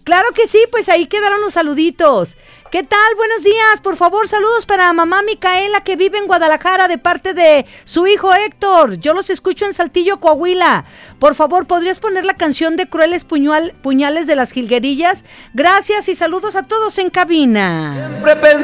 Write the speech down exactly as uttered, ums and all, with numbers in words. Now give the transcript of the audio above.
Claro que sí, pues ahí quedaron los saluditos. ¿Qué tal? Buenos días, por favor, saludos para mamá Micaela que vive en Guadalajara de parte de su hijo Héctor. Yo los escucho en Saltillo, Coahuila. Por favor, ¿podrías poner la canción de Crueles Puñal, Puñales de las Jilguerillas? Gracias y saludos a todos en cabina. Siempre